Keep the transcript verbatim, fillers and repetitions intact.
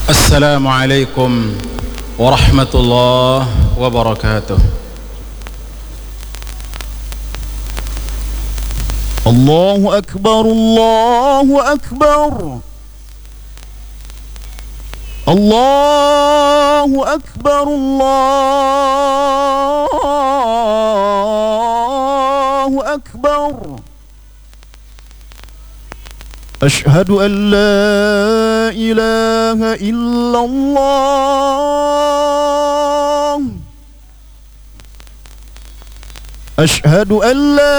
السلام عليكم ورحمة الله وبركاته. الله أكبر الله أكبر الله أكبر الله أكبر. أشهد أن لا إله إلا الله. أشهد أن لا